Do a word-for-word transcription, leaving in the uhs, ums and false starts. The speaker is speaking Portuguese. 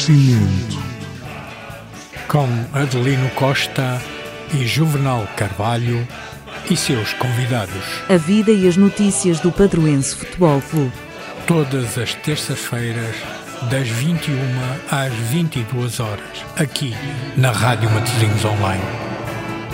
Cimento, com Adelino Costa e Juvenal Carvalho e seus convidados. A vida e as notícias do Padroense Futebol Clube. Todas as terças-feiras, das vinte e uma às vinte e duas horas, aqui na Rádio Matosinhos Online.